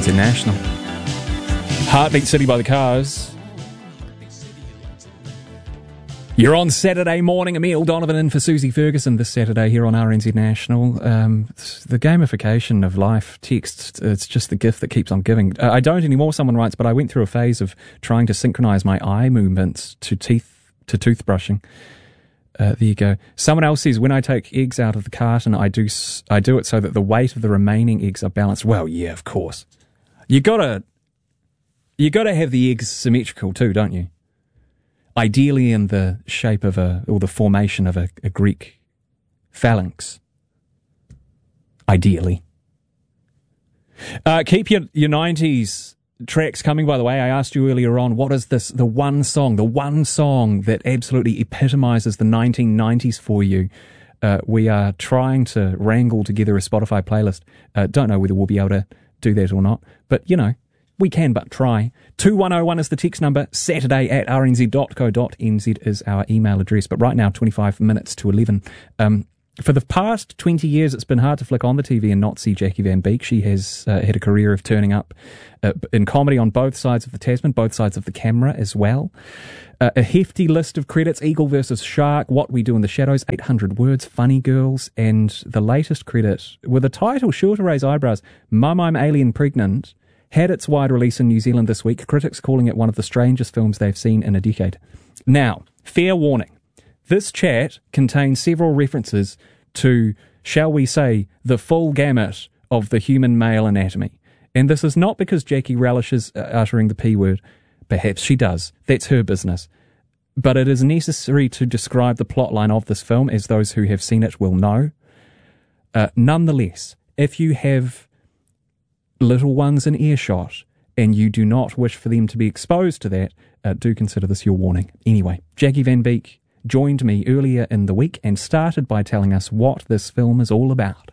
RNZ National. Heartbeat City by the Cars. You're on Saturday morning. Emile Donovan in for Susie Ferguson this Saturday here on RNZ National. The gamification of life text, it's just the gift that keeps on giving. I don't anymore, someone writes, but I went through a phase of trying to synchronize my eye movements to toothbrushing. There you go. Someone else says, when I take eggs out of the carton, I do it so that the weight of the remaining eggs are balanced. Well, yeah, of course. You gotta have the eggs symmetrical too, don't you? Ideally in the shape of or the formation of a Greek phalanx. Ideally. Keep your 90s tracks coming, by the way. I asked you earlier on, what is the one song that absolutely epitomizes the 1990s for you? We are trying to wrangle together a Spotify playlist. Don't know whether we'll be able to do that or not, but we can but try. 2101 is the text number. Saturday@rnz.co.nz is our email address. But right now, 25 minutes to 11. For the past 20 years, it's been hard to flick on the TV and not see Jackie Van Beek. She has had a career of turning up in comedy on both sides of the Tasman, both sides of the camera as well. A hefty list of credits: Eagle versus Shark, What We Do in the Shadows, 800 Words, Funny Girls, and the latest credit, with a title sure to raise eyebrows, Mum, I'm Alien Pregnant, had its wide release in New Zealand this week, critics calling it one of the strangest films they've seen in a decade. Now, fair warning, this chat contains several references to, shall we say, the full gamut of the human male anatomy. And this is not because Jackie relishes uttering the P word. Perhaps she does. That's her business. But it is necessary to describe the plotline of this film, as those who have seen it will know. Nonetheless, if you have little ones in earshot and you do not wish for them to be exposed to that, do consider this your warning. Anyway, Jackie Van Beek joined me earlier in the week and started by telling us what this film is all about.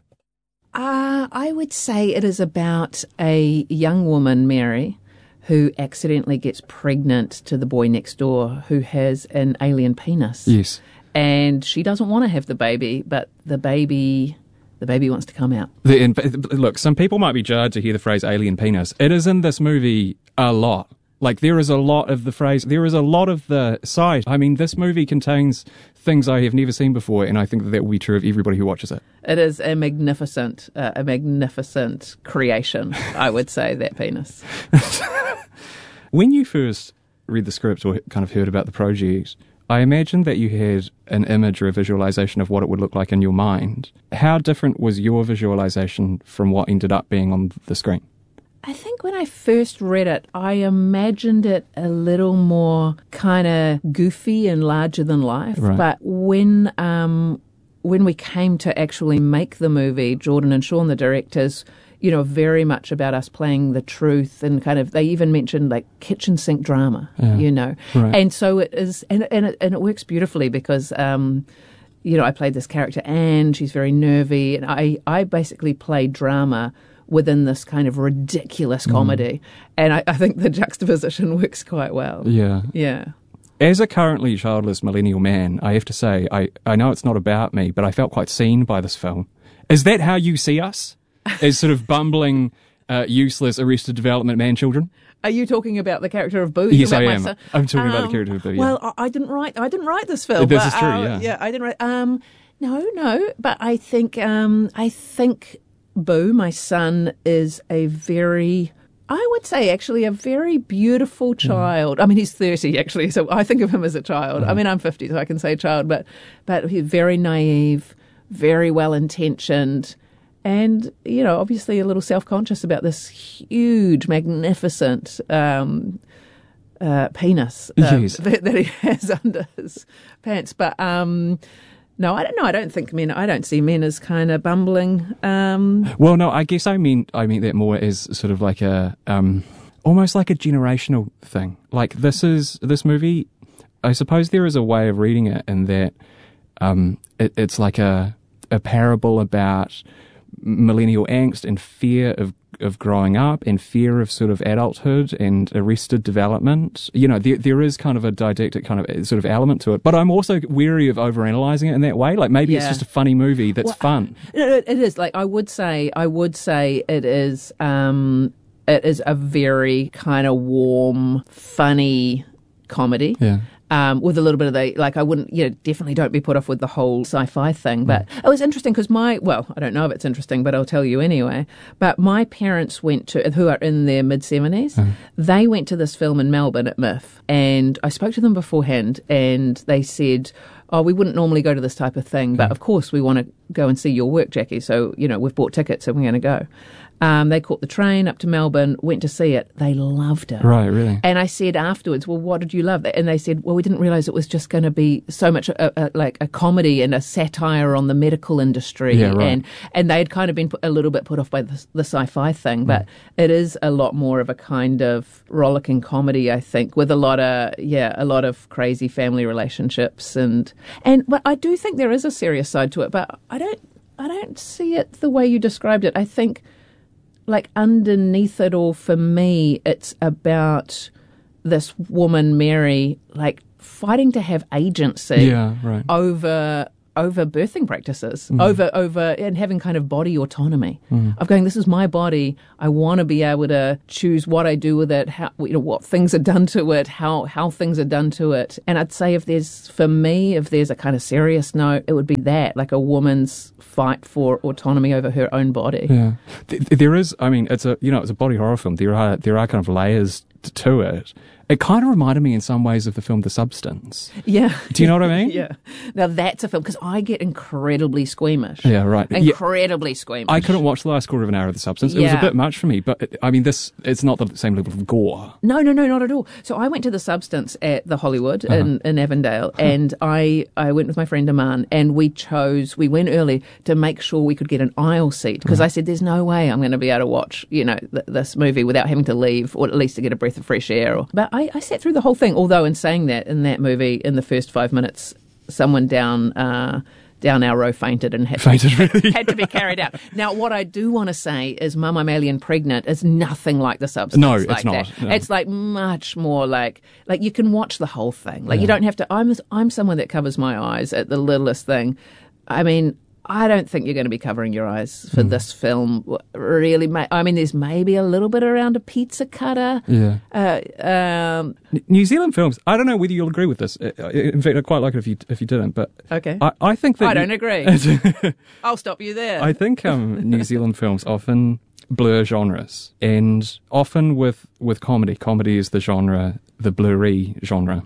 I would say it is about a young woman, Mary, who accidentally gets pregnant to the boy next door who has an alien penis. Yes. And she doesn't want to have the baby, but the baby wants to come out. Look, some people might be jarred to hear the phrase alien penis. It is in this movie a lot. Like, there is a lot of the phrase, there is a lot of the sight. I mean, this movie contains things I have never seen before, and I think that will be true of everybody who watches it. It is a magnificent creation, I would say, that penis. When you first read the script or kind of heard about the project, I imagined that you had an image or a visualization of what it would look like in your mind. How different was your visualization from what ended up being on the screen? I think when I first read it, I imagined it a little more kind of goofy and larger than life. Right. But when we came to actually make the movie, Jordan and Sean, the directors, very much about us playing the truth, and kind of, they even mentioned like kitchen sink drama, Right. And so it is, and it works beautifully because, I played this character, Anne, she's very nervy, and I basically played drama within this kind of ridiculous comedy. And I think the juxtaposition works quite well. Yeah. Yeah. As a currently childless millennial man, I have to say, I know it's not about me, but I felt quite seen by this film. Is that how you see us? As sort of bumbling, useless, Arrested Development man children? Are you talking about the character of Boo? Yes, I am. I'm talking about the character of Boo, yeah. Well, I didn't write this film. This is true, yeah. Yeah, I didn't write... No, but I think Boo, my son, is a very beautiful child. I mean, he's 30, actually, so I think of him as a child. I mean, I'm 50, so I can say child, but he's very naive, very well-intentioned, and, obviously a little self-conscious about this huge, magnificent penis that he has under his pants. But... no, I don't know. I don't see men as kind of bumbling. Well, no, I guess I mean that more as sort of like a almost like a generational thing. Like this movie. I suppose there is a way of reading it in that it's like a parable about millennial angst and fear of growing up and fear of sort of adulthood and arrested development. There is kind of a didactic kind of sort of element to it. But I'm also wary of overanalyzing it in that way. Like maybe it's just a funny movie that's fun. It is. Like I would say it is It is a very kind of warm, funny comedy. Yeah. With a little bit of I wouldn't, definitely don't be put off with the whole sci-fi thing. But it was interesting because I don't know if it's interesting, but I'll tell you anyway. But my parents who are in their mid-70s, they went to this film in Melbourne at MIF. And I spoke to them beforehand and they said, oh, we wouldn't normally go to this type of thing, but of course we want to go and see your work, Jackie. So, we've bought tickets and we're going to go. They caught the train up to Melbourne, went to see it. They loved it. Right, really? And I said afterwards, well, what did you love? And they said, well, we didn't realise it was just going to be so much like a comedy and a satire on the medical industry. Yeah, right. And they had kind of been a little bit put off by the sci-fi thing, but it is a lot more of a kind of rollicking comedy, I think, with a lot of crazy family relationships. But I do think there is a serious side to it, but I don't see it the way you described it. I think, like, underneath it all, for me, it's about this woman, Mary, like, fighting to have agency over birthing practices, over and having kind of body autonomy of going, this is my body. I want to be able to choose what I do with it, how, what things are done to it, how things are done to it. And I'd say if there's a kind of serious note, it would be that, like a woman's fight for autonomy over her own body. Yeah. There is, I mean, it's a body horror film. There are kind of layers to it. It kind of reminded me in some ways of the film The Substance. Yeah. Do you know what I mean? Yeah. Now that's a film, because I get incredibly squeamish. Yeah, right. Incredibly squeamish. I couldn't watch the last quarter of an hour of The Substance. It was a bit much for me, but it's not the same level of gore. No, not at all. So I went to The Substance at the Hollywood in Avondale, and I went with my friend Aman, and we went early to make sure we could get an aisle seat, because I said, there's no way I'm going to be able to watch, this movie without having to leave, or at least to get a breath of fresh air. But I sat through the whole thing, although in saying that, in that movie, in the first 5 minutes, someone down our row fainted and had to be carried out. Now, what I do want to say is Mum, I'm Alien Pregnant is nothing like The Substance. No, like it's not. That. No. It's like much more like you can watch the whole thing. Like you don't have to, I'm someone that covers my eyes at the littlest thing. I mean, I don't think you're going to be covering your eyes for this film, really. I mean, there's maybe a little bit around a pizza cutter. Yeah. New Zealand films, I don't know whether you'll agree with this. In fact, I'd quite like it if you didn't. But okay. I think that... I don't agree. I'll stop you there. I think New Zealand films often blur genres, and often with comedy. Comedy is the genre, the blurry genre.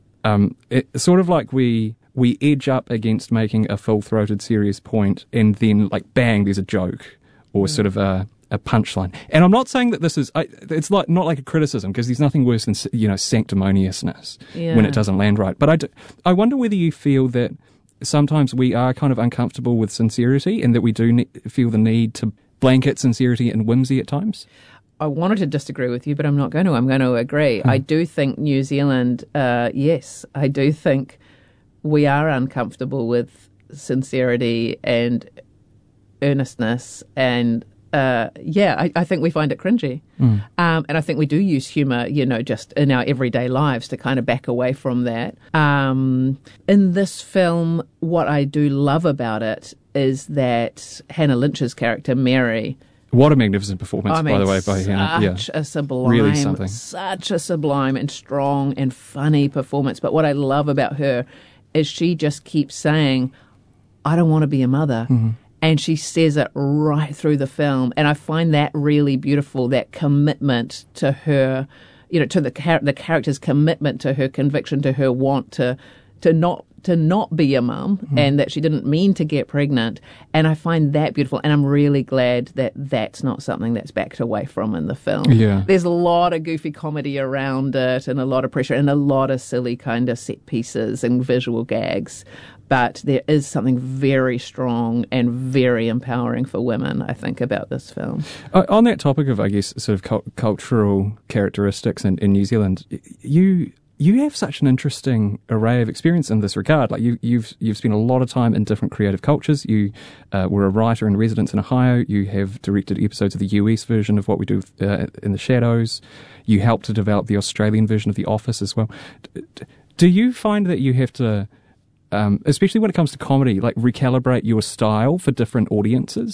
It's sort of like we edge up against making a full-throated serious point, and then, like, bang, there's a joke or sort of a punchline. And I'm not saying that this is... it's not like a criticism, because there's nothing worse than, sanctimoniousness when it doesn't land right. But I wonder whether you feel that sometimes we are kind of uncomfortable with sincerity, and that we do feel the need to blanket sincerity and whimsy at times. I wanted to disagree with you, but I'm not going to. I'm going to agree. I do think New Zealand, yes, I do think we are uncomfortable with sincerity and earnestness, and I think we find it cringy. And I think we do use humour, just in our everyday lives to kind of back away from that. In this film, what I do love about it is that Hannah Lynch's character, Mary... What a magnificent performance, by the way, by Hannah. Such a sublime, really something. Such a sublime and strong and funny performance. But what I love about her is she just keeps saying, I don't want to be a mother. Mm-hmm. And she says it right through the film. And I find that really beautiful, that commitment to her, to the character's commitment to her conviction, to her want to not be a mum, and that she didn't mean to get pregnant. And I find that beautiful, and I'm really glad that that's not something that's backed away from in the film. Yeah. There's a lot of goofy comedy around it, and a lot of pressure, and a lot of silly kind of set pieces and visual gags. But there is something very strong and very empowering for women, I think, about this film. On that topic of, I guess, sort of cultural characteristics in New Zealand, you have such an interesting array of experience in this regard. Like you've spent a lot of time in different creative cultures. You were a writer in residence in Ohio. You have directed episodes of the US version of What We Do in the Shadows. You helped to develop the Australian version of The Office as well. Do you find that you have to, especially when it comes to comedy, like recalibrate your style for different audiences?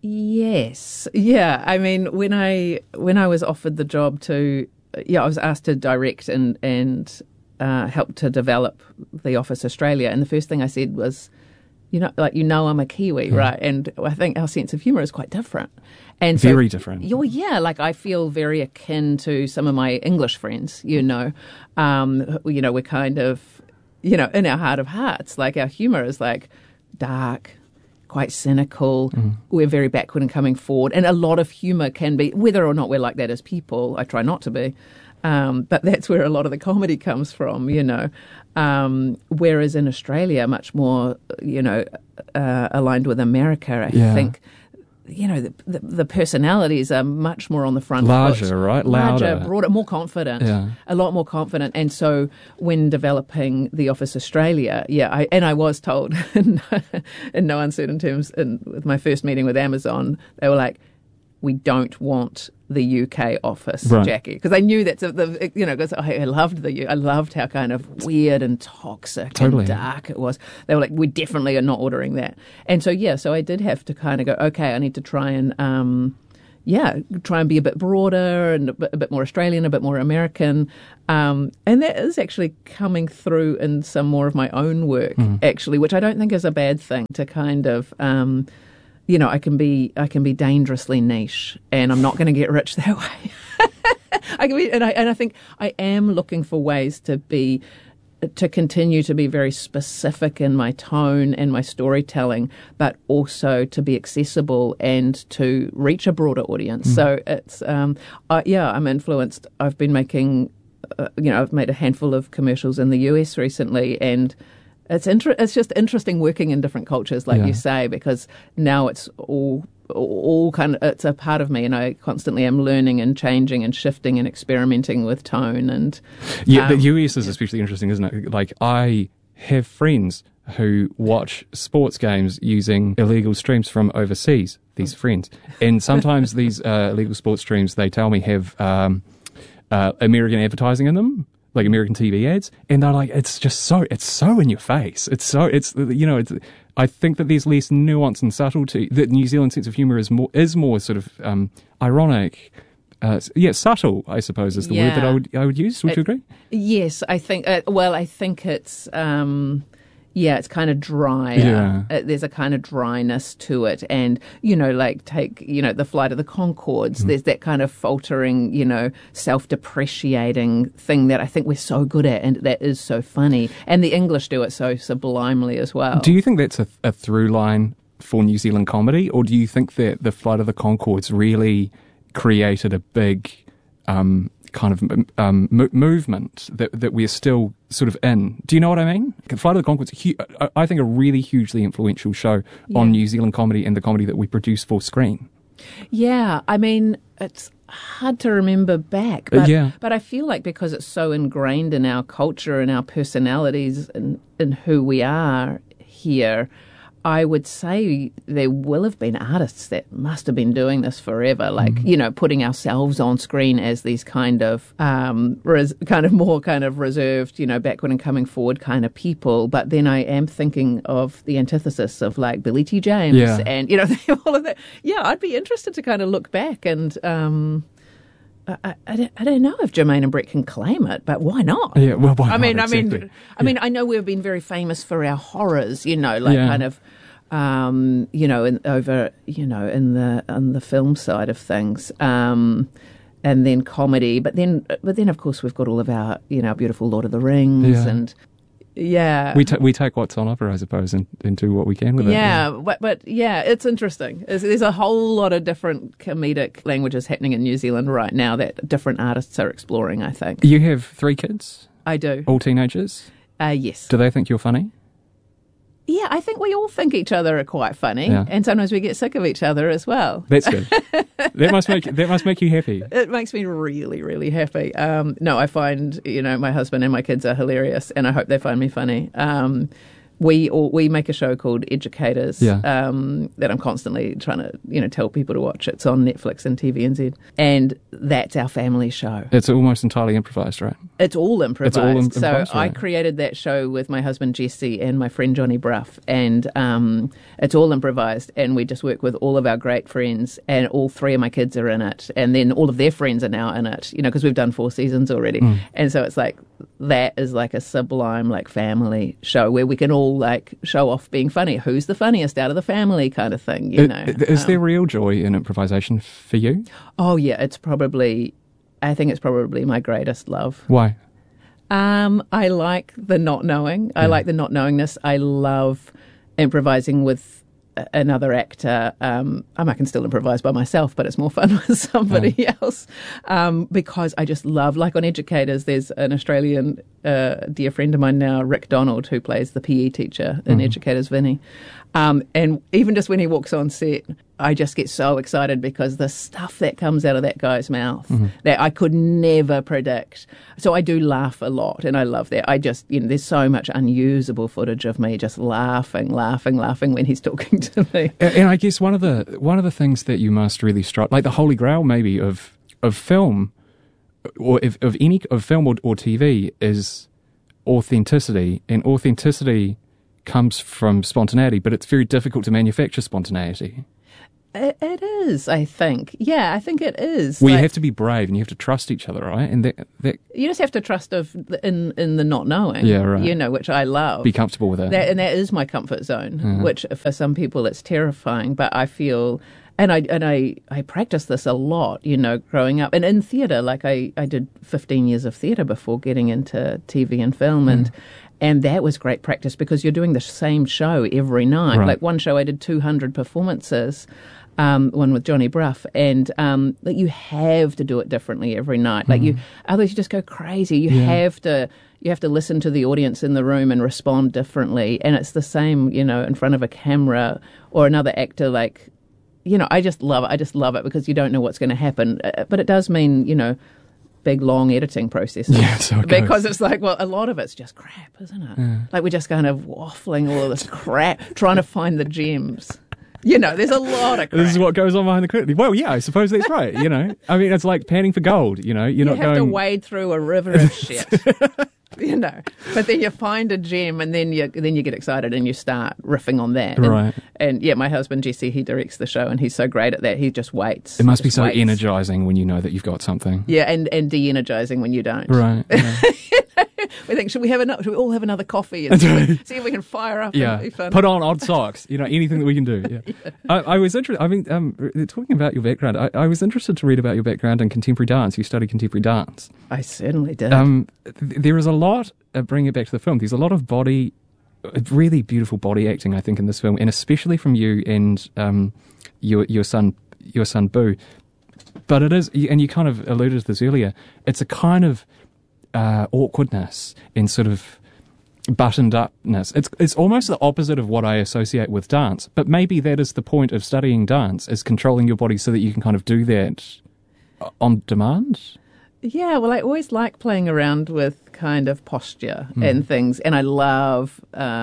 Yes. Yeah. I mean, when I was offered the job I was asked to direct and help to develop The Office Australia. And the first thing I said was, I'm a Kiwi, right? And I think our sense of humour is quite different. And very different. Yeah, like I feel very akin to some of my English friends, we're kind of, in our heart of hearts, like our humour is like dark, quite cynical. We're very backward and coming forward. And a lot of humour can be, whether or not we're like that as people, I try not to be, but that's where a lot of the comedy comes from, whereas in Australia, much more, aligned with America, I think, the personalities are much more on the front larger, foot. Right? Larger, Louder. broader, more confident. Yeah. A lot more confident. And so when developing The Office Australia, I was told in no uncertain terms with my first meeting with Amazon, they were like, we don't want the UK office, right, Jackie, because I knew that's because I loved how kind of weird and toxic and dark it was. They were like, we definitely are not ordering that. And so I did have to kind of go, okay, I need to try and be a bit broader and a bit more Australian, a bit more American, and that is actually coming through in some more of my own work, actually, which I don't think is a bad thing to kind of. I can be dangerously niche, and I'm not going to get rich that way. I think I am looking for ways to continue to be very specific in my tone and my storytelling, but also to be accessible and to reach a broader audience. So it's I'm influenced. I've been making, I've made a handful of commercials in the US recently, and it's just interesting working in different cultures, like you say, because now it's all kind of, it's a part of me, and I constantly am learning and changing and shifting and experimenting with tone. And the US is especially interesting, isn't it? Like, I have friends who watch sports games using illegal streams from overseas, these friends, and sometimes these illegal sports streams, they tell me, have American advertising in them, like American TV ads, and they're like, it's so in your face. I think that there's less nuance and subtlety. That New Zealand sense of humour is more sort of ironic. Subtle, I suppose, is the word that I would use. Would you agree? Yes, I think. I think it's. It's kind of drier. Yeah. There's a kind of dryness to it. And, take the Flight of the Conchords. There's that kind of faltering, self-depreciating thing that I think we're so good at, and that is so funny. And the English do it so sublimely as well. Do you think that's a through line for New Zealand comedy? Or do you think that the Flight of the Conchords really created a big kind of movement that we're still sort of in? Do you know what I mean? Flight of the Conchords, I think, a really hugely influential show on New Zealand comedy and the comedy that we produce for screen. Yeah, I mean, it's hard to remember back, but I feel like because it's so ingrained in our culture and our personalities and who we are here, I would say there will have been artists that must have been doing this forever, like, putting ourselves on screen as these kind of more reserved, backward and coming forward kind of people. But then I am thinking of the antithesis of like Billy T. James and, all of that. Yeah, I'd be interested to kind of look back and... I don't know if Jermaine and Brett can claim it, but why not? Yeah, well, why not? Exactly. I mean, I know we've been very famous for our horrors, kind of, on the film side of things, and then comedy, but then of course we've got all of our, beautiful Lord of the Rings and. Yeah, we take what's on offer, I suppose, and do what we can with it. But it's interesting. There's a whole lot of different comedic languages happening in New Zealand right now that different artists are exploring, I think. You have 3 kids? I do. All teenagers? Yes. Do they think you're funny? Yeah, I think we all think each other are quite funny, and sometimes we get sick of each other as well. That's good. That must make you happy. It makes me really, really happy. No, I find my husband and my kids are hilarious, and I hope they find me funny. We make a show called Educators Yeah. that I'm constantly trying to tell people to watch. It's on Netflix and TVNZ, and that's our family show. It's almost entirely improvised, right? It's all improvised. It's all improvised, so I right. created that show with my husband Jesse and my friend Johnny Bruff, and it's all improvised. And we just work with all of our great friends, and all 3 of my kids are in it, and then all of their friends are now in it. Because we've done 4 seasons already, and so it's like that is like a sublime like family show where we can all like show off being funny. Who's the funniest out of the family, kind of thing. Is there real joy in improvisation for you? Oh yeah, I think it's probably my greatest love. Why? I like the not knowing. I like the not knowingness. I love improvising with another actor. I can still improvise by myself, but it's more fun with somebody else. Because I just love, like on Educators, there's an Australian dear friend of mine now, Rick Donald, who plays the PE teacher in Educators, Vinny. And even just when he walks on set, I just get so excited because the stuff that comes out of that guy's mouth that I could never predict. So I do laugh a lot, and I love that. I just, there's so much unusable footage of me just laughing when he's talking to me. And I guess one of the things that you must really strive, like the holy grail maybe of film, or of film or TV, is authenticity, and authenticity comes from spontaneity, but it's very difficult to manufacture spontaneity. It is, I think. Yeah, I think it is. Well, you have to be brave, and you have to trust each other, right? And that you just have to trust in the not knowing. Yeah, right. Which I love. Be comfortable with that. And that is my comfort zone. Which for some people it's terrifying, but I feel. And I practice this a lot, growing up. And in theatre, like I did 15 years of theatre before getting into TV and film, and that was great practice because you're doing the same show every night. Right. Like one show I did 200 performances, one with Johnny Bruff, and that you have to do it differently every night. Like otherwise you just go crazy. You have to listen to the audience in the room and respond differently. And it's the same, in front of a camera or another actor, like. I just love it. I just love it because you don't know what's going to happen. But it does mean, big, long editing processes. Yeah, so it because goes. it's like, well, a lot of it's just crap, isn't it? Yeah. Like we're just kind of waffling all of this crap, trying to find the gems. There's a lot of crap. This is what goes on behind the curtain. Well, yeah, I suppose that's right, I mean, it's like panning for gold, You're you not have going... to wade through a river of shit. But then you find a gem, and then you get excited and you start riffing on that. Right. And yeah, my husband Jesse, he directs the show, and he's so great at that. He just waits. It must be so energizing when you know that you've got something. Yeah, and de-energizing when you don't. Right. Yeah. We think, should we all have another coffee and see if we can fire up? Yeah. And be fun? Put on odd socks. Anything that we can do. Yeah. I was interested. I mean, talking about your background, I was interested to read about your background in contemporary dance. You studied contemporary dance. I certainly did. There is a lot. Bringing it back to the film, there's a lot of really beautiful body acting, I think, in this film, and especially from you and your son Boo. But it is, and you kind of alluded to this earlier. It's a kind of awkwardness and sort of buttoned upness. It's almost the opposite of what I associate with dance. But maybe that is the point of studying dance, is controlling your body so that you can kind of do that on demand. Yeah, well, I always like playing around with kind of posture and things, and I love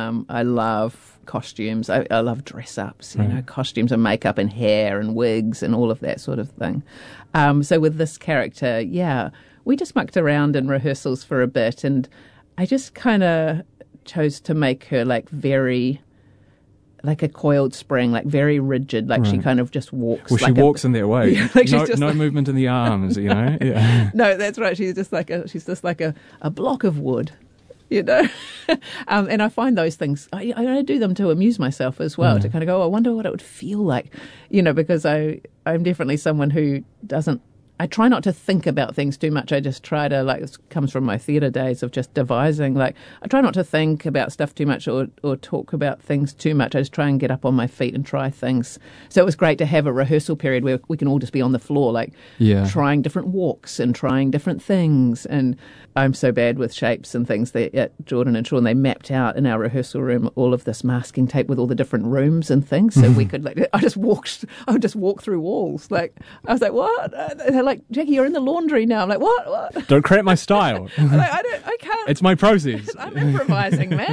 costumes. I love dress ups, costumes and makeup and hair and wigs and all of that sort of thing. So with this character, we just mucked around in rehearsals for a bit, and I just kind of chose to make her very. Like a coiled spring, like very rigid, like she kind of just walks. Well, she walks in that way. No movement in the arms, Yeah. No, that's right. She's just like a block of wood, And I find those things, I do them to amuse myself as well, to kind of go, I wonder what it would feel like, because I'm definitely someone who I try not to think about things too much. I just try to, this comes from my theatre days of just devising. I try not to think about stuff too much or talk about things too much. I just try and get up on my feet and try things. So it was great to have a rehearsal period where we can all just be on the floor, trying different walks and trying different things. And I'm so bad with shapes and things that at Jordan and Sean, they mapped out in our rehearsal room all of this masking tape with all the different rooms and things. So we could, I would just walk through walls. I was like, what? They're like, Jackie, you're in the laundry now. I'm like, what? Don't crap my style. I'm like, I can't. It's my process. I'm improvising, man.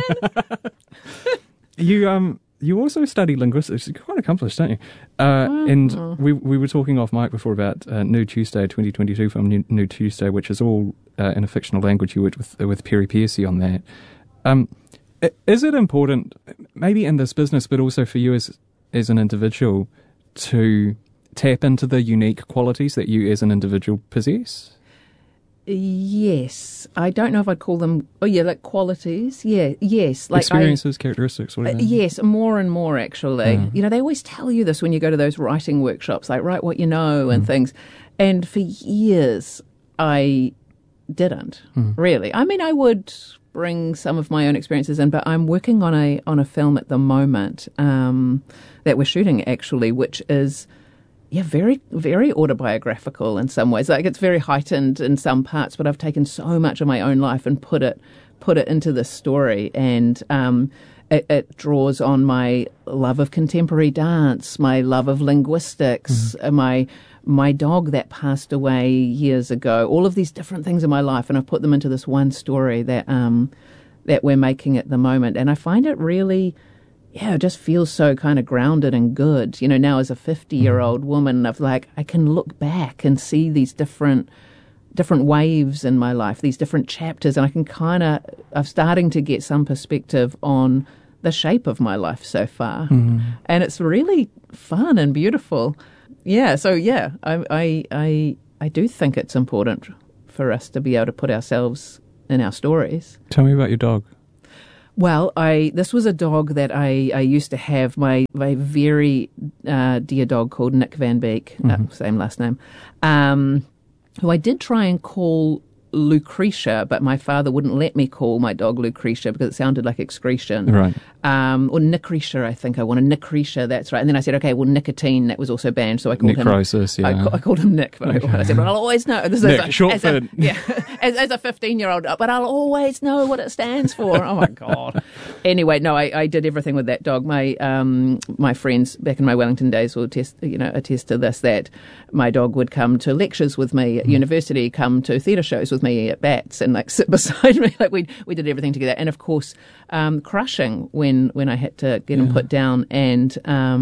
You also study linguistics. You're quite accomplished, don't you? And we were talking off mic before about Nude Tuesday, 2022 film Nude Tuesday, which is all in a fictional language. You worked with Perry Piercy on that. Is it important, maybe in this business, but also for you as an individual, to tap into the unique qualities that you as an individual possess? Yes. I don't know if I'd call them, like qualities. Yeah, yes. Like experiences, characteristics, whatever. Yes, more and more, actually. Mm. You know, they always tell you this when you go to those writing workshops, like write what you know and things. And for years, I didn't, really. I mean, I would bring some of my own experiences in, but I'm working on a film at the moment that we're shooting, actually, which is... yeah, very, very autobiographical in some ways. Like, it's very heightened in some parts, but I've taken so much of my own life and put it into this story. And it draws on my love of contemporary dance, my love of linguistics, my dog that passed away years ago. All of these different things in my life, and I've put them into this one story that we're making at the moment. And I find it really... yeah, it just feels so kind of grounded and good. You know, now as a 50-year-old woman, I can look back and see these different waves in my life, these different chapters, and I can I'm starting to get some perspective on the shape of my life so far. And it's really fun and beautiful. Yeah, so yeah, I do think it's important for us to be able to put ourselves in our stories. Tell me about your dog. Well, this was a dog that I used to have, my very dear dog called Nick Van Beek, same last name, who I did try and call Lucretia, but my father wouldn't let me call my dog Lucretia because it sounded like excretion. Right. Or Nicretia, I think I wanted Nicretia, that's right. And then I said, okay, well, nicotine, that was also banned, so I called Necrosis, him... yeah. I called him Nick, but I said, but I'll always know. This Nick, short for... Yeah, as a 15-year-old, but I'll always know what it stands for. Oh, my God. Anyway, no, I did everything with that dog. My friends back in my Wellington days will attest to this, that my dog would come to lectures with me at university, come to theatre shows with me at Bats, and like sit beside me. Like we did everything together. And of course, crushing when I had to get him put down, and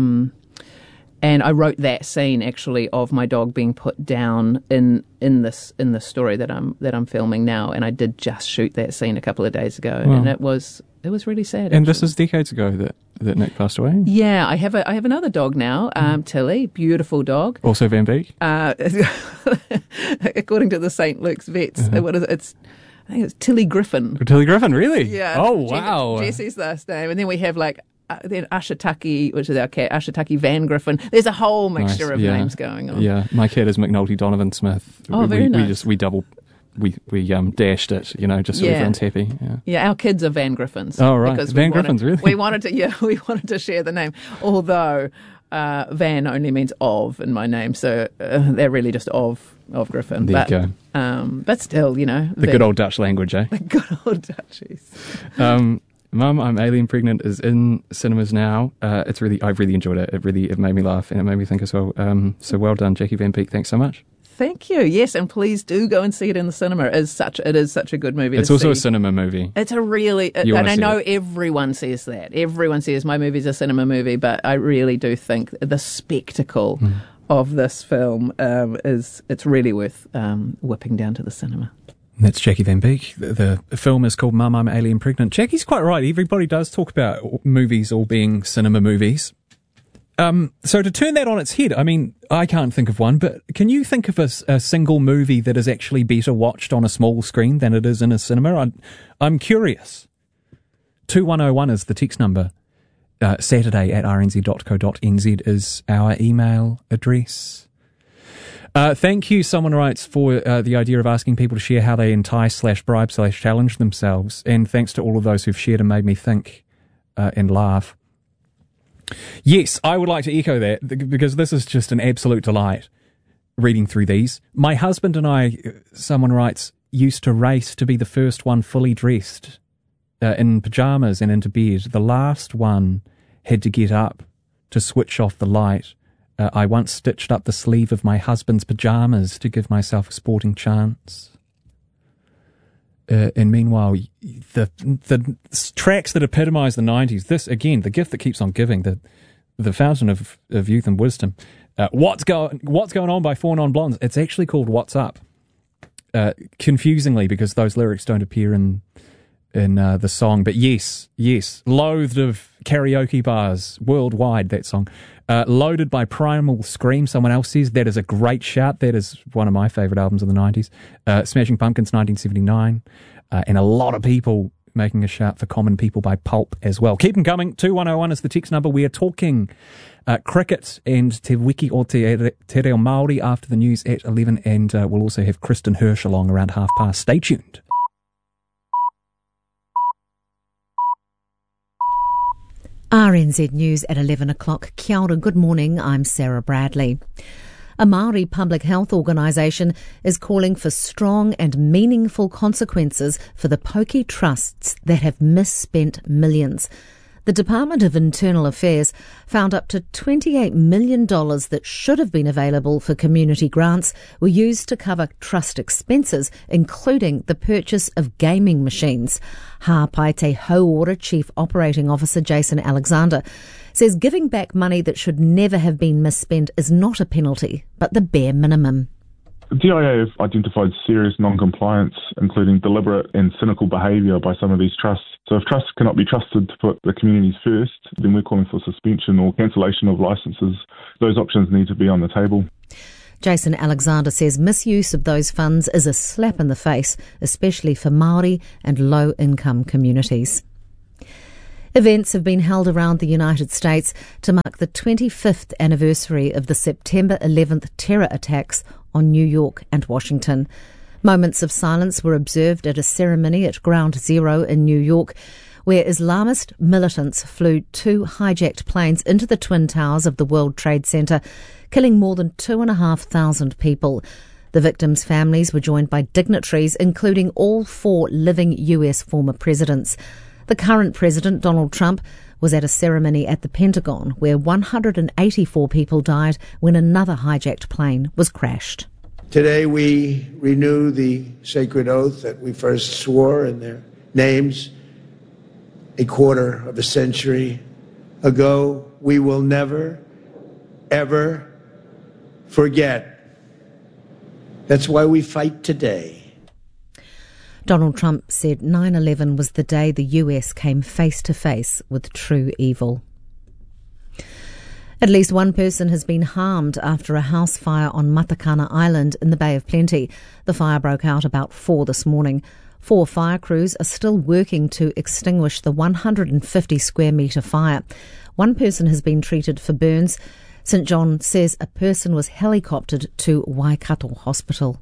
I wrote that scene actually of my dog being put down in this story that I'm filming now, and I did just shoot that scene a couple of days ago, and it was really sad. And actually. this is decades ago that Nick passed away. Yeah, I have another dog now, Tilly, beautiful dog. Also Van Beek. According to the St. Luke's vets, what is it? I think it's Tilly Griffin. Tilly Griffin, really? Yeah. Oh, wow. Jesse's last name. And then we have then Ashitaki, which is our cat, Ashitaki Van Griffin. There's a whole mixture of names going on. Yeah, my cat is McNulty Donovan Smith. Oh, very nice. We dashed it, just so everyone's happy. Yeah, our kids are Van Griffins. Oh, right. Van Griffins, really? We wanted to share the name. Although Van only means of in my name, so they're really just of Griffin. There you go. But still, the good old Dutch language, eh? The good old Dutchies. Mum, I'm Alien Pregnant is in cinemas now. I've really enjoyed it. It made me laugh and it made me think as well. So well done, Jackie Van Beek. Thanks so much. Thank you. Yes, and please do go and see it in the cinema. It is such a good movie. It's also a cinema movie. It's a really, and I know everyone says that. Everyone says my movie's a cinema movie, but I really do think the spectacle of this film it's really worth whipping down to the cinema. That's Jackie Van Beek. The film is called Mum, I'm Alien Pregnant. Jackie's quite right. Everybody does talk about movies all being cinema movies. So to turn that on its head, I mean, I can't think of one, but can you think of a single movie that is actually better watched on a small screen than it is in a cinema? I'm curious. 2101 is the text number. Saturday@rnz.co.nz is our email address. Thank you, someone writes, for the idea of asking people to share how they entice/bribe/challenge themselves. And thanks to all of those who've shared and made me think and laugh. Yes, I would like to echo that because this is just an absolute delight reading through these. My husband and I, someone writes, used to race to be the first one fully dressed in pyjamas and into bed. The last one had to get up to switch off the light I once stitched up the sleeve of my husband's pyjamas to give myself a sporting chance. And meanwhile, the tracks that epitomise the 90s, this, again, the gift that keeps on giving, the fountain of youth and wisdom. What's going on by Four Non-Blondes? It's actually called What's Up. Confusingly, because those lyrics don't appear in the song. But yes, loathed of karaoke bars worldwide, that song. Loaded by Primal Scream, someone else says. That is a great shout. That is one of my favourite albums of the 90s. Smashing Pumpkins, 1979. And a lot of people making a shout for Common People by Pulp as well. Keep them coming. 2101 is the text number. We are talking cricket and Te Wiki o Te Reo Māori after the news at 11, and we'll also have Kristen Hirsch along around past. Stay tuned. RNZ News at 11 o'clock. Kia ora, good morning, I'm Sarah Bradley. A Māori public health organisation is calling for strong and meaningful consequences for the pokey trusts that have misspent millions. The Department of Internal Affairs found up to $28 million that should have been available for community grants were used to cover trust expenses, including the purchase of gaming machines. Hāpai Te Hauora Chief Operating Officer Jason Alexander says giving back money that should never have been misspent is not a penalty, but the bare minimum. The DIA have identified serious non-compliance, including deliberate and cynical behaviour by some of these trusts. So if trusts cannot be trusted to put the communities first, then we're calling for suspension or cancellation of licences. Those options need to be on the table. Jason Alexander says misuse of those funds is a slap in the face, especially for Māori and low-income communities. Events have been held around the United States to mark the 25th anniversary of the September 11th terror attacks on New York and Washington. Moments of silence were observed at a ceremony at Ground Zero in New York, where Islamist militants flew 2 hijacked planes into the Twin Towers of the World Trade Center, killing more than 2,500 people. The victims' families were joined by dignitaries, including all 4 living US former presidents. The current president, Donald Trump, was at a ceremony at the Pentagon where 184 people died when another hijacked plane was crashed. Today we renew the sacred oath that we first swore in their names a quarter of a century ago. We will never, ever forget. That's why we fight today. Donald Trump said 9/11 was the day the US came face to face with true evil. At least one person has been harmed after a house fire on Matakana Island in the Bay of Plenty. The fire broke out about 4 this morning. 4 fire crews are still working to extinguish the 150 square metre fire. One person has been treated for burns. St John says a person was helicoptered to Waikato Hospital.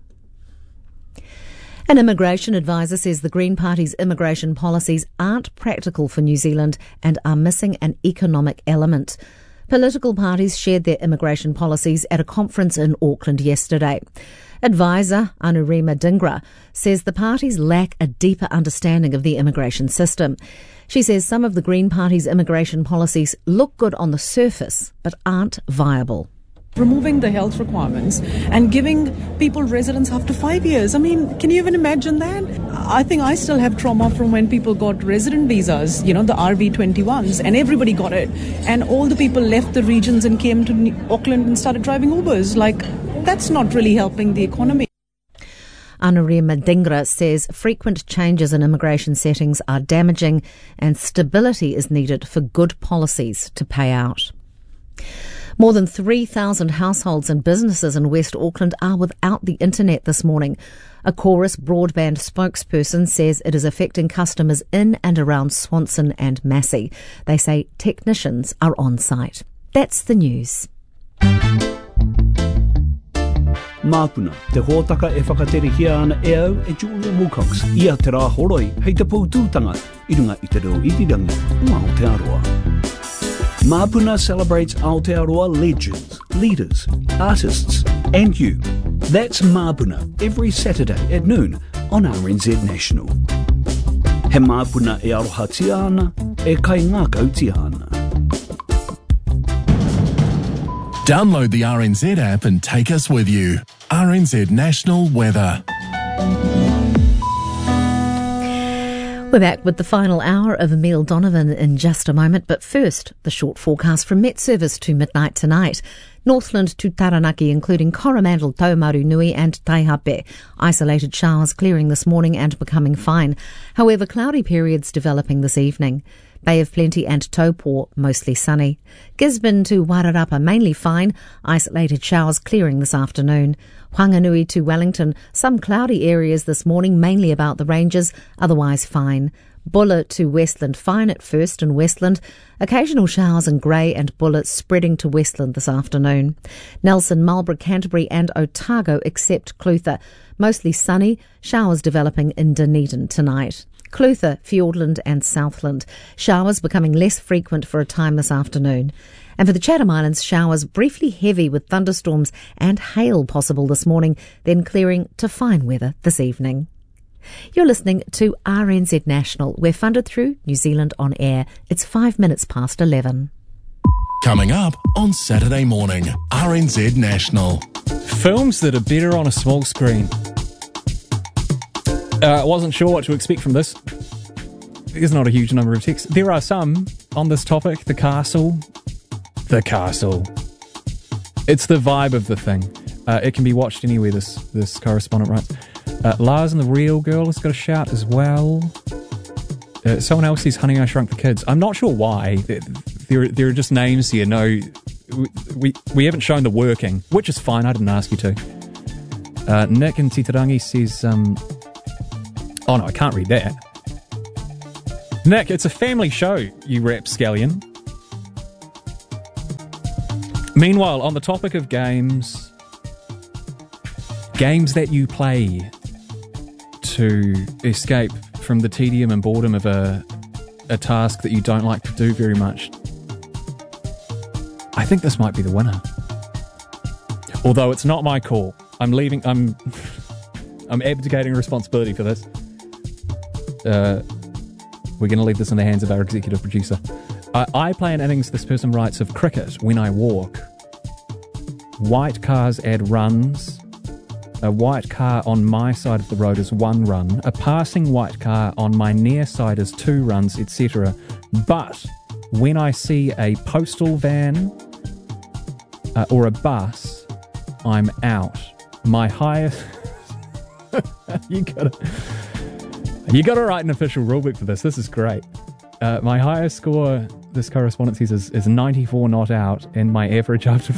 An immigration advisor says the Green Party's immigration policies aren't practical for New Zealand and are missing an economic element. Political parties shared their immigration policies at a conference in Auckland yesterday. Advisor Anurima Dhingra says the parties lack a deeper understanding of the immigration system. She says some of the Green Party's immigration policies look good on the surface but aren't viable. Removing the health requirements and giving people residence after 5 years. I mean, can you even imagine that? I think I still have trauma from when people got resident visas, the RV21s, and everybody got it. And all the people left the regions and came to Auckland and started driving Ubers. That's not really helping the economy. Anurima Dhingra says frequent changes in immigration settings are damaging and stability is needed for good policies to pay out. More than 3,000 households and businesses in West Auckland are without the internet this morning. A Chorus broadband spokesperson says it is affecting customers in and around Swanson and Massey. They say technicians are on site. That's the news. Māpuna, te hōtaka e whakatere hia ana e au e Julia Wilcox. Ia te rā horoi, hei te pūtūtanga, i runga i te reo irirangi, o Aotearoa. Māpuna celebrates Aotearoa legends, leaders, artists, and you. That's Māpuna every Saturday at noon on RNZ National. He Māpuna e aroha tia ana, e kai ngākau tia ana. Download the RNZ app and take us with you. RNZ National Weather. We're back with the final hour of Emile Donovan in just a moment, but first, the short forecast from Met Service to midnight tonight. Northland to Taranaki, including Coromandel, Taumarunui and Taihape. Isolated showers clearing this morning and becoming fine. However, cloudy periods developing this evening. Bay of Plenty and Taupo, mostly sunny. Gisborne to Wairarapa, mainly fine. Isolated showers clearing this afternoon. Whanganui to Wellington, some cloudy areas this morning, mainly about the ranges, otherwise fine. Bulla to Westland, fine at first in Westland. Occasional showers in Grey and Bulla spreading to Westland this afternoon. Nelson, Marlborough, Canterbury and Otago except Clutha. Mostly sunny, showers developing in Dunedin tonight. Clutha, Fiordland and Southland. Showers becoming less frequent for a time this afternoon. And for the Chatham Islands, showers briefly heavy with thunderstorms and hail possible this morning, then clearing to fine weather this evening. You're listening to RNZ National. We're funded through New Zealand On Air. It's 5 minutes past 11. Coming up on Saturday morning, RNZ National. Films that are better on a small screen. I wasn't sure what to expect from this. There's not a huge number of texts. There are some on this topic. The Castle. The Castle. It's the vibe of the thing. It can be watched anywhere, this correspondent writes. Lars and the Real Girl has got a shout as well. Someone else says Honey, I Shrunk the Kids. I'm not sure why. There are just names here. No, we haven't shown the working, which is fine. I didn't ask you to. Nick in Titarangi says... oh no, I can't read that. Nick, it's a family show, you rapscallion. Meanwhile, on the topic of games that you play to escape from the tedium and boredom of a task that you don't like to do very much, I think this might be the winner. Although it's not my call. I'm abdicating responsibility for this. We're going to leave this in the hands of our executive producer. I play an innings, this person writes, of cricket when I walk. White cars add runs. A white car on my side of the road is 1 run. A passing white car on my near side is 2 runs, etc. But when I see a postal van or a bus, I'm out. My highest... You gotta write an official rulebook for this. This is great. My highest score, this correspondent says, is 94 not out, and my average after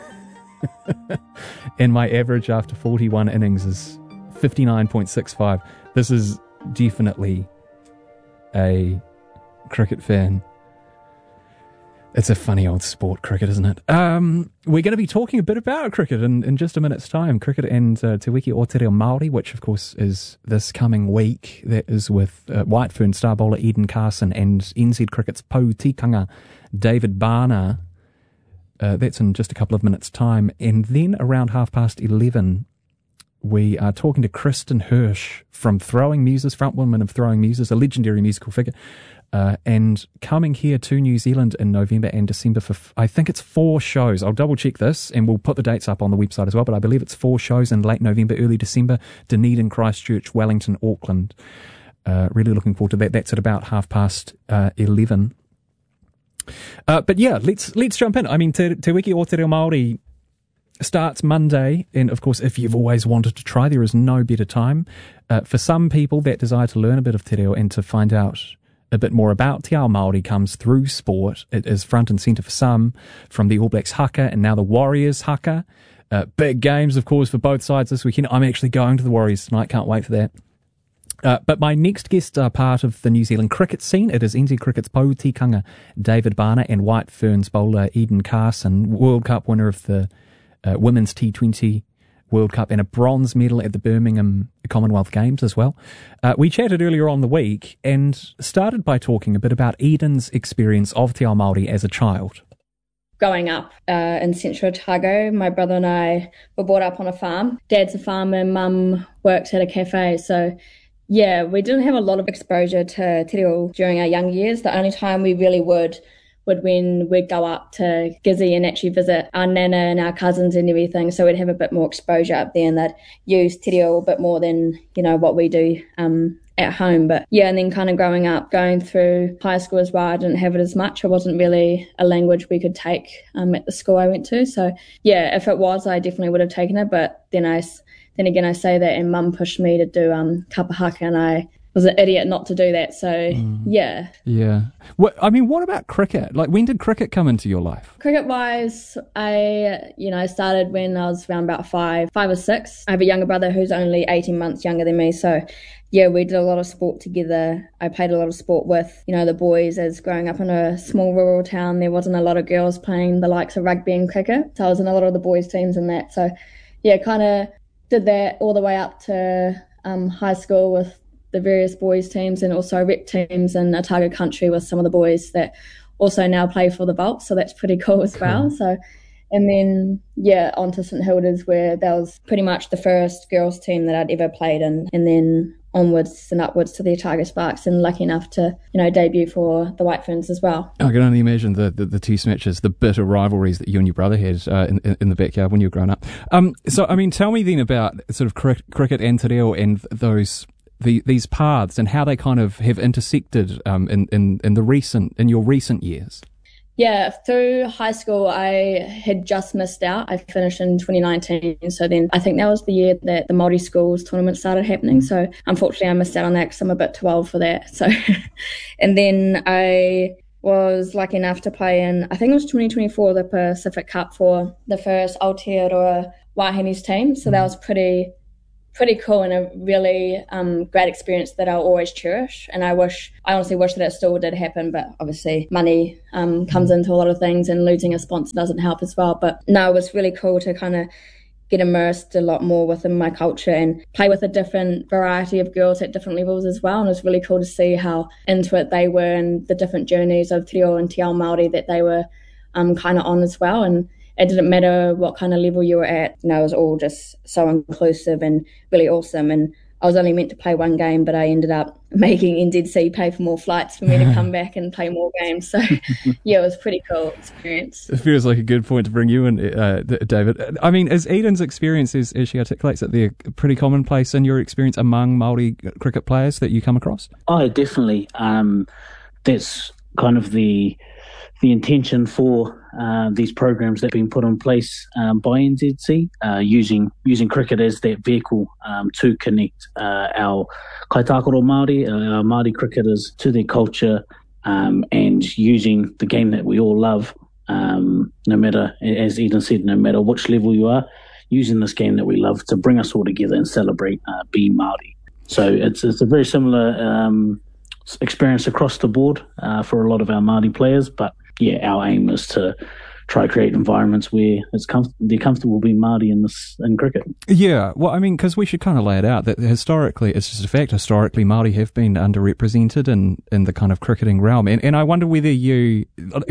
41 innings is 59.65. This is definitely a cricket fan. It's a funny old sport, cricket, isn't it? We're going to be talking a bit about cricket in just a minute's time. Cricket and Te Wiki o Te Reo Māori, which of course is this coming week. That is with White Fern star bowler Eden Carson and NZ Cricket's Poutikanga David Barner. That's in just a couple of minutes' time. And then around 11:30, we are talking to Kristen Hirsch from Throwing Muses, frontwoman of Throwing Muses, a legendary musical figure. And coming here to New Zealand in November and December for, I think it's 4 shows. I'll double check this and we'll put the dates up on the website as well, but I believe it's 4 shows in late November, early December, Dunedin, Christchurch, Wellington, Auckland. Really looking forward to that. That's at about 11:30. But yeah, let's jump in. I mean, Te Wiki o Te Reo Māori starts Monday, and of course, if you've always wanted to try, there is no better time. For some people that desire to learn a bit of te reo and to find out a bit more about te ao Māori comes through sport. It is front and centre for some, from the All Blacks haka and now the Warriors haka. Big games, of course, for both sides this weekend. I'm actually going to the Warriors tonight. Can't wait for that. But my next guests are part of the New Zealand cricket scene. It is NZ Cricket's Poutikanga David Barner and White Ferns bowler Eden Carson, World Cup winner of the Women's T20 World Cup and a bronze medal at the Birmingham Commonwealth Games as well. We chatted earlier on the week and started by talking a bit about Eden's experience of te ao Māori as a child. Growing up in Central Otago, my brother and I were brought up on a farm. Dad's a farmer, Mum works at a cafe, so yeah, we didn't have a lot of exposure to te reo during our young years. The only time we really would would when we'd go up to Gizzy and actually visit our nana and our cousins and everything. So we'd have a bit more exposure up there, and they'd use te reo a bit more than, what we do at home. But yeah, and then kind of growing up, going through high school as well, I didn't have it as much. It wasn't really a language we could take at the school I went to. So yeah, if it was, I definitely would have taken it. But then again, I say that, and Mum pushed me to do kapahaka, and I was an idiot not to do that. So yeah. What about cricket? Like, when did cricket come into your life? Cricket wise, I started when I was around about five or six. I have a younger brother who's only 18 months younger than me. So yeah, we did a lot of sport together. I played a lot of sport with, the boys. As growing up in a small rural town, there wasn't a lot of girls playing the likes of rugby and cricket. So I was in a lot of the boys' teams and that. So yeah, kind of did that all the way up to high school with the various boys' teams, and also rep teams in Otago country with some of the boys that also now play for the Volts. So that's pretty cool as well. So, and then, on to St Hilda's, where that was pretty much the first girls' team that I'd ever played in. And then onwards and upwards to the Otago Sparks, and lucky enough to, debut for the White Ferns as well. I can only imagine the test matches, the bitter rivalries that you and your brother had in the backyard when you were growing up. Tell me then about sort of cricket and te reo and these paths and how they kind of have intersected in your recent years. Yeah, through high school, I had just missed out. I finished in 2019. So then I think that was the year that the Māori schools tournament started happening. So unfortunately, I missed out on that because I'm a bit too old for that. So, and then I was lucky enough to play in, I think it was 2024, the Pacific Cup for the first Aotearoa Wahine's team. So that was pretty cool, and a really great experience that I'll always cherish. And I honestly wish that it still did happen, but obviously money comes into a lot of things, and losing a sponsor doesn't help as well. But no, it was really cool to kind of get immersed a lot more within my culture and play with a different variety of girls at different levels as well. And it was really cool to see how into it they were, and the different journeys of te reo and te ao Māori that they were kind of on as well. And it didn't matter what kind of level you were at. It was all just so inclusive and really awesome. And I was only meant to play one game, but I ended up making NZC pay for more flights for me to come back and play more games. So, yeah, it was a pretty cool experience. It feels like a good point to bring you in, David. I mean, is Eden's experience, as she articulates it, they're pretty commonplace in your experience among Māori cricket players that you come across? Oh, definitely. That's kind of the intention for these programs that have been put in place by NZC, using cricket as that vehicle to connect our kaitākaro Māori, our Māori cricketers, to their culture, and using the game that we all love, no matter, as Eden said, no matter which level you are, using this game that we love to bring us all together and celebrate being Māori. So it's a very similar experience across the board for a lot of our Māori players, but yeah, our aim is to try to create environments where they're comfortable being Māori in cricket. Yeah, well, I mean, because we should kind of lay it out that historically, it's just a fact, historically Māori have been underrepresented in the kind of cricketing realm. And I wonder whether do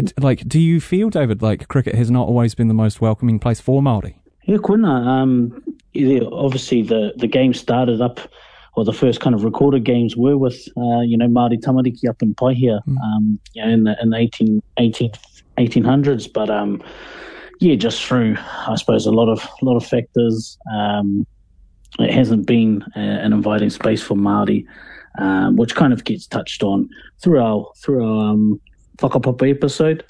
you feel, David, like cricket has not always been the most welcoming place for Māori? Yeah, kuina. Obviously, the game started up, or the first kind of recorded games were with, Māori tamariki up in Paihia, in the 1800s. But just through, I suppose, a lot of factors, it hasn't been an inviting space for Māori, which kind of gets touched on through our whakapapa episode,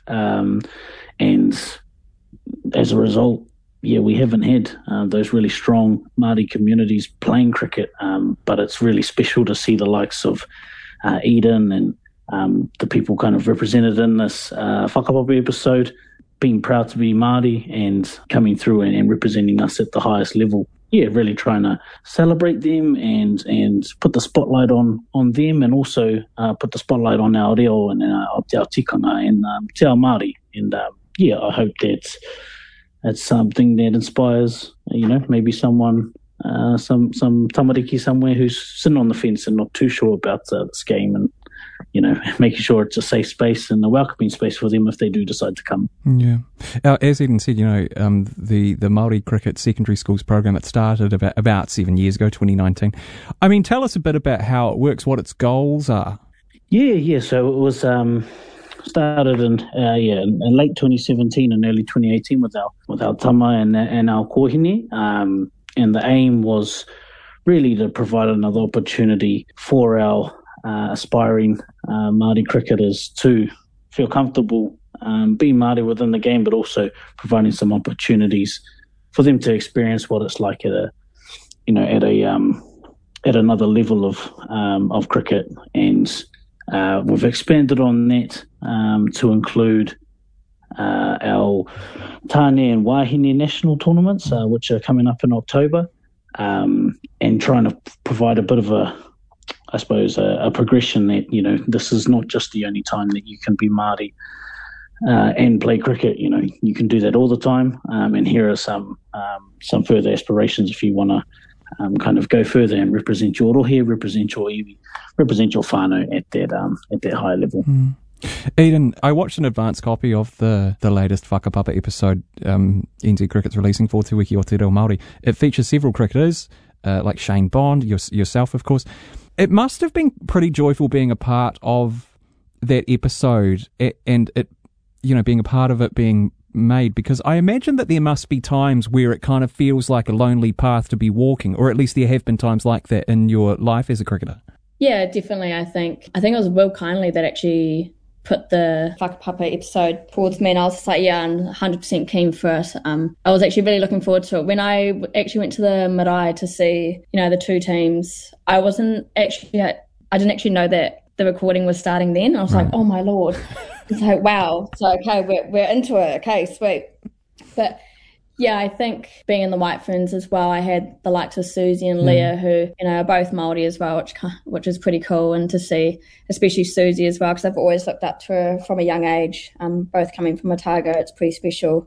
and as a result, we haven't had those really strong Māori communities playing cricket, but it's really special to see the likes of Eden and the people kind of represented in this whakapapa episode being proud to be Māori and coming through and representing us at the highest level. Yeah, really trying to celebrate them and put the spotlight on them, and also put the spotlight on our reo and our te ao tikanga and te ao Māori. And I hope that it's something that inspires, maybe someone, some tamariki somewhere who's sitting on the fence and not too sure about this game, and making sure it's a safe space and a welcoming space for them if they do decide to come. Yeah. As Eden said, the Māori Cricket Secondary Schools program, it started about 7 years ago, 2019. I mean, tell us a bit about how it works, what its goals are. Yeah. So it was started in late 2017 and early 2018 with our tama and our kohine, and the aim was really to provide another opportunity for our aspiring Māori cricketers to feel comfortable being Māori within the game, but also providing some opportunities for them to experience what it's like at another level of cricket. And we've expanded on that to include our Tāne and Wahine national tournaments, which are coming up in October, and trying to provide a bit of a progression that, this is not just the only time that you can be Māori and play cricket. You can do that all the time. And here are some further aspirations if you want to kind of go further and represent your rohe, represent your iwi, represent your whānau at that high level. Eden, I watched an advanced copy of the latest Whakapapa episode NZ Cricket's releasing for Te Wiki o Te Reo Māori. It features several cricketers, like Shane Bond, yourself, of course. It must have been pretty joyful being a part of that episode and it, being a part of it being made, because I imagine that there must be times where it kind of feels like a lonely path to be walking, or at least there have been times like that in your life as a cricketer. Yeah, definitely. I think it was Will Kindly that actually put the Whakapapa episode towards me, and I was just like, yeah, I'm 100% keen for it. I was actually really looking forward to it. When I actually went to the marae to see, the two teams, I didn't actually know that the recording was starting then. I was like, oh my Lord. It's like, wow. So, okay, we're into it. Okay, sweet. But yeah, I think being in the White Ferns as well, I had the likes of Susie and Leah who, are both Māori as well, which is pretty cool. And to see, especially Susie as well, because I've always looked up to her from a young age, both coming from Otago, it's pretty special.